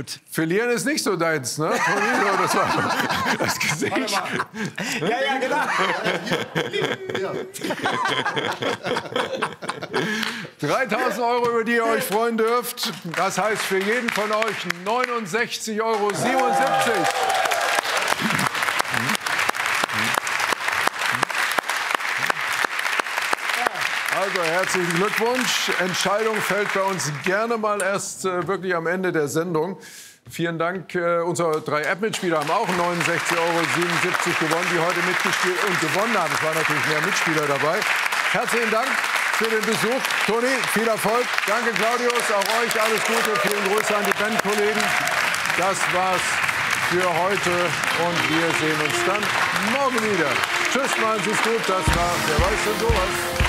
gut. Verlieren ist nicht so deins, ne? Tonino, das war das Gesicht. Ja, genau. 3.000 €, über die ihr euch freuen dürft. Das heißt für jeden von euch 69,77 €. Also herzlichen Glückwunsch. Entscheidung fällt bei uns gerne mal erst wirklich am Ende der Sendung. Vielen Dank. Unsere 3 App-Mitspieler haben auch 69,77 € gewonnen, die heute mitgespielt und gewonnen haben. Es waren natürlich mehr Mitspieler dabei. Herzlichen Dank für den Besuch. Toni, viel Erfolg. Danke, Claudius. Auch euch alles Gute. Vielen Grüße an die Bandkollegen. Das war's für heute und wir sehen uns dann morgen wieder. Tschüss, machen Sie es gut. Das war Wer weiß denn sowas?